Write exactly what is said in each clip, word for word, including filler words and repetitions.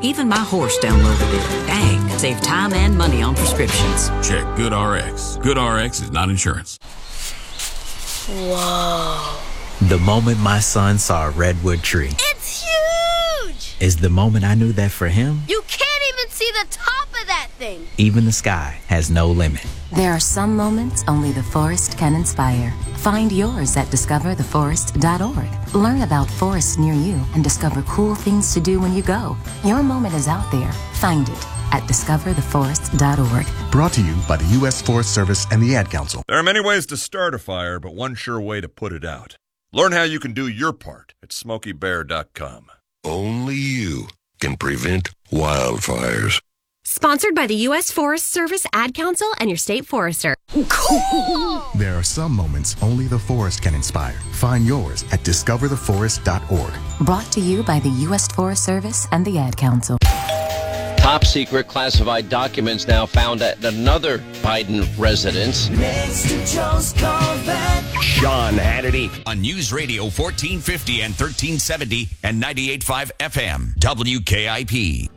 Even my horse downloaded it. Dang, save time and money on prescriptions. Check GoodRx. GoodRx is not insurance. Whoa. The moment my son saw a redwood tree. It's huge! Is the moment I knew that for him, You can't even see the top of that thing. even the sky has no limit. There are some moments only the forest can inspire. Find yours at discover the forest dot org. Learn about forests near you and discover cool things to do when you go. Your moment is out there. Find it at discover the forest dot org. Brought to you by the U S Forest Service and the Ad Council. There are many ways to start a fire, but one sure way to put it out. Learn how you can do your part at smokey bear dot com. Only you can prevent wildfires. Sponsored by the U S Forest Service, Ad Council, and your state forester. Cool! There are some moments only the forest can inspire. Find yours at discover the forest dot org. Brought to you by the U S Forest Service and the Ad Council. Top secret classified documents now found at another Biden residence. Next to Joe's Corvette. Sean Hannity on News Radio fourteen fifty and thirteen seventy and ninety-eight point five F M W K I P.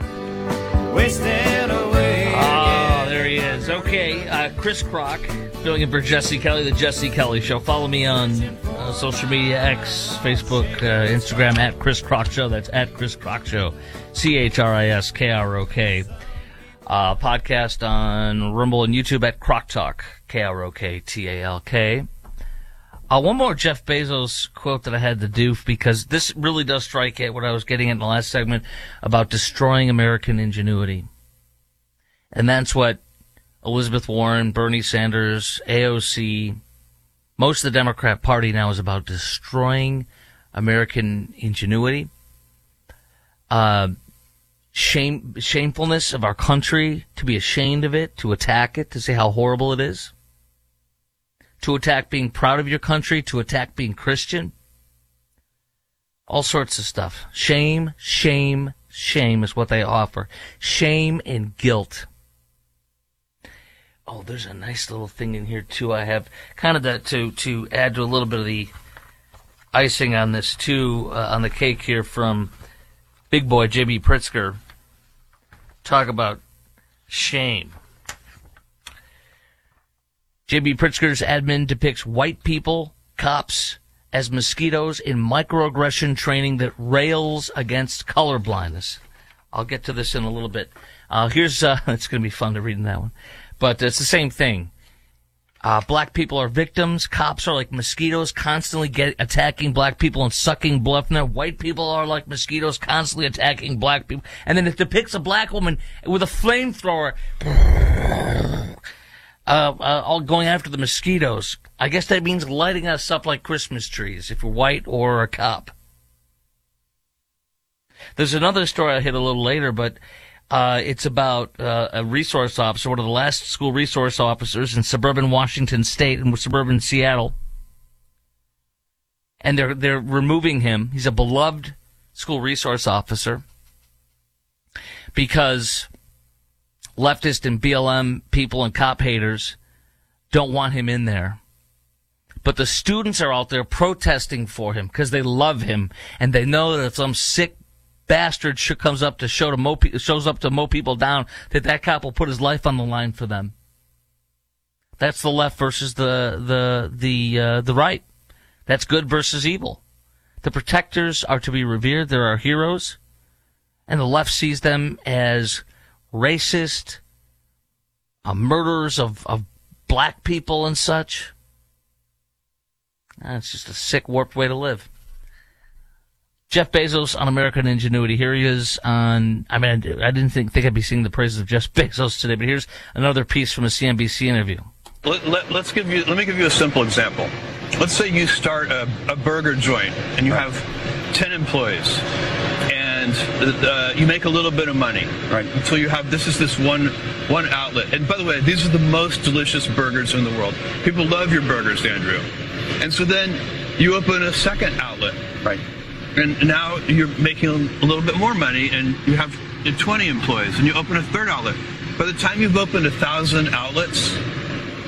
Wasted away. Oh, there he is. Okay, uh, Chris Crock, filling in for Jesse Kelly, The Jesse Kelly Show. Follow me on uh, social media, X, Facebook, uh, Instagram, at Chris Crock Show. That's at Chris Crock Show. C H R I S K R O K. Uh, podcast on Rumble and YouTube at Crock Talk, K R O K T A L K. Uh, one more Jeff Bezos quote that I had to do, because this really does strike at what I was getting at in the last segment about destroying American ingenuity. And that's what Elizabeth Warren, Bernie Sanders, A O C, most of the Democrat Party now is about, destroying American ingenuity. Uh, shame, shamefulness of our country, to be ashamed of it, to attack it, to say how horrible it is. To attack being proud of your country, to attack being Christian. All sorts of stuff. Shame, shame, shame is what they offer. Shame and guilt. Oh, there's a nice little thing in here, too. I have kind of that to, to add to a little bit of the icing on this, too, uh, on the cake here from Big Boy J B Pritzker. Talk about shame. J B Pritzker's admin depicts white people, cops, as mosquitoes in microaggression training that rails against colorblindness. I'll get to this in a little bit. Uh, here's, uh, it's going to be fun to read in that one. But it's the same thing. Uh, black people are victims. Cops are like mosquitoes, constantly get, attacking black people and sucking blood from them. White people are like mosquitoes, constantly attacking black people. And then it depicts a black woman with a flamethrower. Uh, uh, all going after the mosquitoes. I guess that means lighting us up like Christmas trees, if you're white or a cop. There's another story I hit a little later, but uh, it's about uh, a resource officer, one of the last school resource officers in suburban Washington State and suburban Seattle. And they're they're removing him. He's a beloved school resource officer because leftist and B L M people and cop haters don't want him in there. But the students are out there protesting for him because they love him, and they know that if some sick bastard sh- comes up to show to mow pe- shows up to mow people down, that that cop will put his life on the line for them. That's the left versus the the the uh, the right. That's good versus evil. The protectors are to be revered. They're our heroes, and the left sees them as racist, uh, murderers of, of black people and such. Uh, it's just a sick, warped way to live. Jeff Bezos on American ingenuity. Here he is on, I mean, I didn't think, think I'd be singing the praises of Jeff Bezos today, but here's another piece from a C N B C interview. Let, let, let's give you, let me give you a simple example. Let's say you start a, a burger joint and you have ten employees. And uh, you make a little bit of money, right? Until you have, this is this one one outlet. And by the way, these are the most delicious burgers in the world. People love your burgers, Andrew. And so then you open a second outlet, right? And now you're making a little bit more money, and you have twenty employees, and you open a third outlet. By the time you've opened a thousand outlets,